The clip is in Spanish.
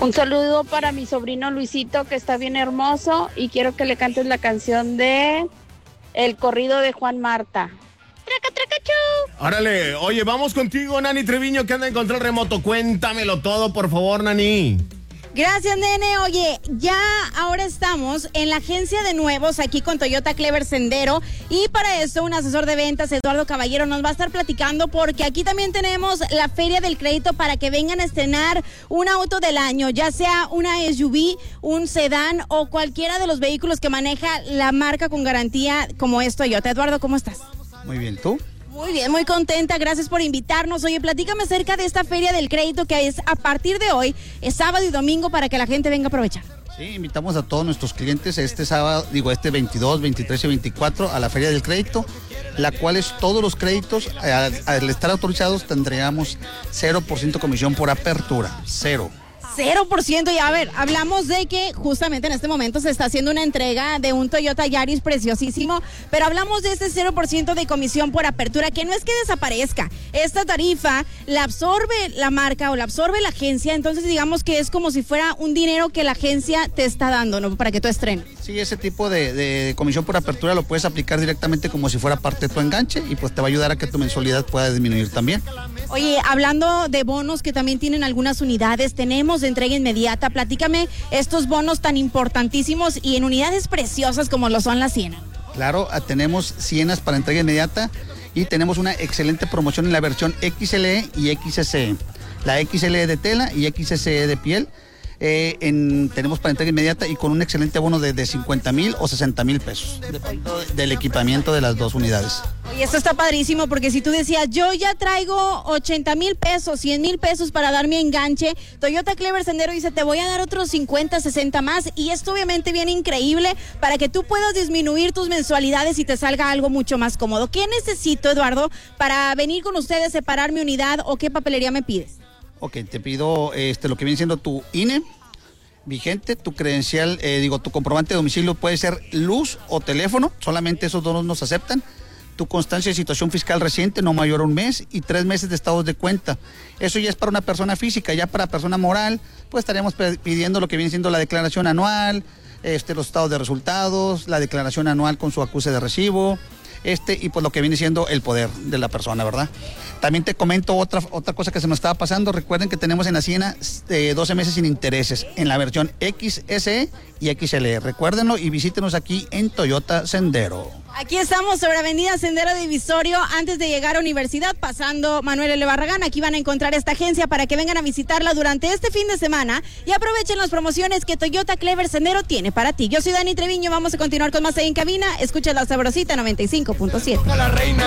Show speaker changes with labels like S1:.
S1: Un saludo para mi sobrino Luisito, que está bien hermoso, y quiero que le cantes la canción de El corrido de Juan Marta. ¡Traca, traca, chau!
S2: Órale, oye, vamos contigo, Nani Treviño, que anda en control remoto. Cuéntamelo todo, por favor, Nani.
S3: Gracias, nene. Oye, ya ahora estamos en la agencia de nuevos aquí con Toyota Clever Sendero, y para eso un asesor de ventas, Eduardo Caballero, nos va a estar platicando, porque aquí también tenemos la Feria del Crédito para que vengan a estrenar un auto del año, ya sea una SUV, un sedán o cualquiera de los vehículos que maneja la marca con garantía como es Toyota. Eduardo, ¿cómo estás?
S4: Muy bien, ¿tú?
S3: Muy bien, muy contenta, gracias por invitarnos. Oye, platícame acerca de esta Feria del Crédito que es a partir de hoy, es sábado y domingo, para que la gente venga a aprovechar.
S4: Sí, invitamos a todos nuestros clientes este sábado, este 22, 23 y 24 a la Feria del Crédito, la cual es todos los créditos, al estar autorizados tendríamos 0% comisión por apertura,
S3: 0%, y a ver, hablamos de que justamente en este momento se está haciendo una entrega de un Toyota Yaris preciosísimo, pero hablamos de este 0% de comisión por apertura, que no es que desaparezca. Esta tarifa la absorbe la marca o la absorbe la agencia, entonces digamos que es como si fuera un dinero que la agencia te está dando, ¿no? Para que tú estrenes.
S4: Sí, ese tipo de comisión por apertura lo puedes aplicar directamente como si fuera parte de tu enganche, y pues te va a ayudar a que tu mensualidad pueda disminuir también.
S3: Oye, hablando de bonos que también tienen algunas unidades, tenemos de entrega inmediata. Platícame estos bonos tan importantísimos y en unidades preciosas como lo son las Siena.
S4: Claro, tenemos Sienas para entrega inmediata y tenemos una excelente promoción en la versión XLE y XSE. La XLE de tela y XSE de piel. Tenemos para entrega inmediata y con un excelente bono de 50,000 o 60,000 pesos, dependiendo del equipamiento de las dos unidades.
S3: Oye, esto está padrísimo, porque si tú decías, yo ya traigo 80,000 pesos, 100,000 pesos para dar mi enganche, Toyota Clever Sendero dice, te voy a dar otros 50, 60 más, y esto obviamente viene increíble para que tú puedas disminuir tus mensualidades y te salga algo mucho más cómodo. ¿Qué necesito, Eduardo, para venir con ustedes, separar mi unidad, o qué papelería me pides?
S4: Ok, te pido lo que viene siendo tu INE vigente, tu credencial, tu comprobante de domicilio, puede ser luz o teléfono, solamente esos dos nos aceptan. Tu constancia de situación fiscal reciente, no mayor a un mes, y 3 meses de estados de cuenta. Eso ya es para una persona física. Ya para persona moral, pues estaríamos pidiendo lo que viene siendo la declaración anual, los estados de resultados, la declaración anual con su acuse de recibo, y pues lo que viene siendo el poder de la persona, ¿verdad? También te comento otra cosa que se nos estaba pasando. Recuerden que tenemos en la Siena 12 meses sin intereses en la versión XSE y XLE. Recuérdenlo y visítenos aquí en Toyota Sendero.
S3: Aquí estamos sobre Avenida Sendero Divisorio, antes de llegar a Universidad, pasando Manuel L. Barragán. Aquí van a encontrar esta agencia para que vengan a visitarla durante este fin de semana y aprovechen las promociones que Toyota Clever Sendero tiene para ti. Yo soy Dani Treviño, vamos a continuar con más ahí en cabina. Escucha la Sabrosita 95.7.